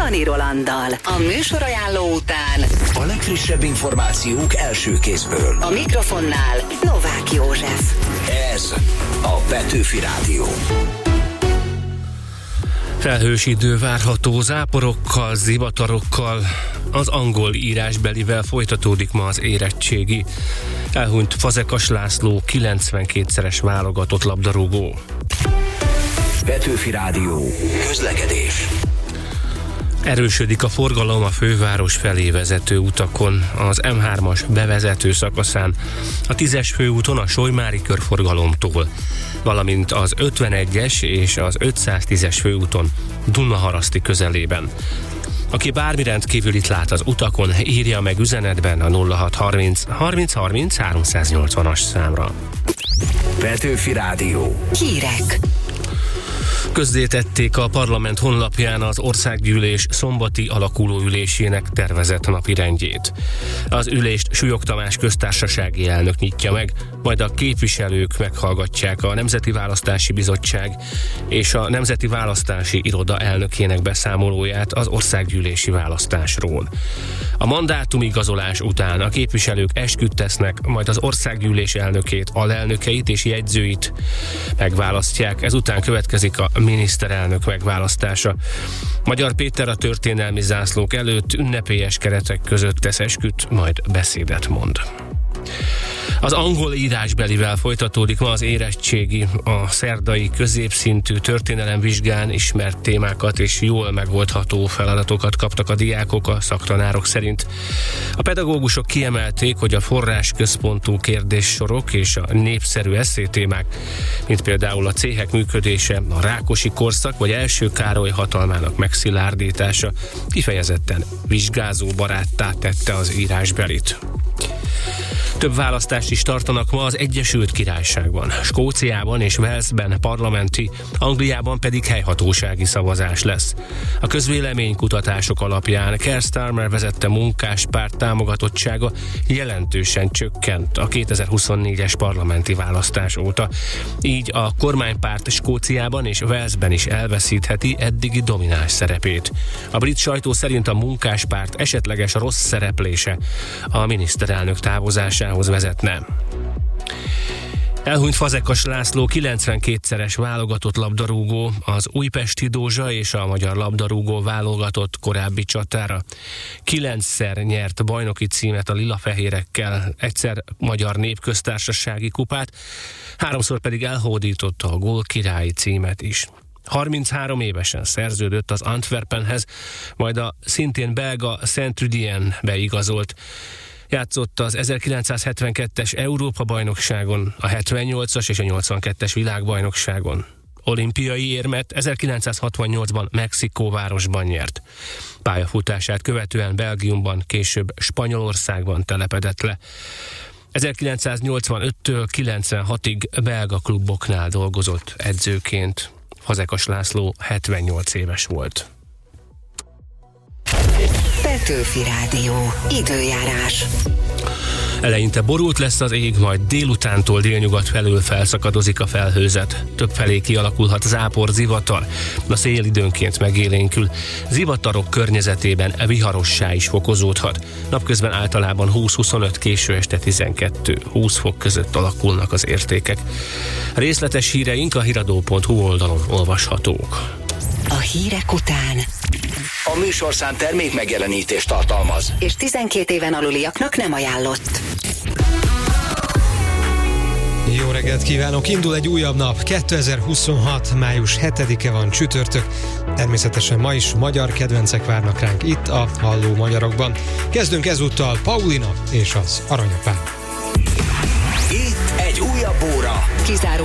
Czani Rolanddal. A műsorajánló után a legfrissebb információk első kézből. a mikrofonnál Novák József. Ez a Petőfi Rádió. Felhős idő várható, záporokkal, zivatarokkal. Az angol írásbelivel folytatódik ma az érettségi. Elhunyt Fazekas László, 92-szeres válogatott labdarúgó. Petőfi Rádió. Közlekedés. Erősödik a forgalom a főváros felé vezető utakon, az M3-as bevezető szakaszán, a 10-es főúton a Solymári körforgalomtól, valamint az 51-es és az 510-es főúton Dunaharaszti közelében. Aki bármi rendkívülit lát az utakon, írja meg üzenetben a 0630 30 30 380-as számra. Petőfi Rádió. Hírek. Közzétették a parlament honlapján az országgyűlés szombati alakulóülésének tervezett napirendjét. Az ülést Súlyog Tamás köztársasági elnök nyitja meg, majd a képviselők meghallgatják a Nemzeti Választási Bizottság és a Nemzeti Választási Iroda elnökének beszámolóját az országgyűlési választásról. A mandátumigazolás után a képviselők esküt tesznek, majd az országgyűlés elnökét, alelnökeit és jegyzőit megválasztják, ezután következik a miniszterelnök megválasztása. Magyar Péter a történelmi zászlók előtt ünnepélyes keretek között tesz esküt, majd beszédet mond. Az angol írásbelivel folytatódik ma az érettségi. A szerdai középszintű történelemvizsgán ismert témákat és jól megoldható feladatokat kaptak a diákok a szaktanárok szerint. A pedagógusok kiemelték, hogy a forrásközpontú kérdéssorok és a népszerű esszétémák, mint például a céhek működése, a Rákosi korszak vagy első Károly hatalmának megszilárdítása kifejezetten vizsgázóbaráttá tette az írásbelit. Több választást is tartanak ma az Egyesült Királyságban, Skóciában és Walesben parlamenti, Angliában pedig helyhatósági szavazás lesz. A közvéleménykutatások alapján Keir Starmer vezette munkáspárt támogatottsága jelentősen csökkent a 2024-es parlamenti választás óta. Így a kormánypárt Skóciában és Walesben is elveszítheti eddigi domináns szerepét. A brit sajtó szerint a munkáspárt esetleges rossz szereplése a miniszterelnök távozásához vezetne. Elhunyt Fazekas László, 92-szeres válogatott labdarúgó, az újpesti Dózsa és a magyar labdarúgó válogatott korábbi csatára. 9-szer nyert bajnoki címet a lilafehérekkel, egyszer magyar népköztársasági kupát, 3-szor pedig elhódította a gólkirályi címet is. 33 évesen szerződött az Antwerpenhez, majd a szintén belga Saint-Trudienne-be igazolt. Játszott az 1972-es Európa-bajnokságon, a 78-as és a 82-es világbajnokságon. Olimpiai érmet 1968-ban Mexikóvárosban nyert. Pályafutását követően Belgiumban, később Spanyolországban telepedett le. 1985-től 96-ig belga kluboknál dolgozott edzőként. Fazekas László 78 éves volt. Petőfi Rádió. Időjárás. Eleinte borult lesz az ég, majd délutántól délnyugat felől felszakadozik a felhőzet. Többfelé kialakulhat zápor, zivatar. A szél időnként megélénkül. Zivatarok környezetében viharossá is fokozódhat. Napközben általában 20-25, késő este 12-20 fok között alakulnak az értékek. Részletes híreink a hiradó.hu oldalon olvashatók. A hírek után A műsorszám termék megjelenítést tartalmaz, és 12 éven aluliaknak nem ajánlott. Jó reggelt kívánok! Indul egy újabb nap, 2026. május 7-e van, csütörtök. Természetesen ma is magyar kedvencek várnak ránk itt a Halló Magyarokban. Kezdünk ezúttal Paulina és az Aranyapám. itt egy újabb óra. Kizáró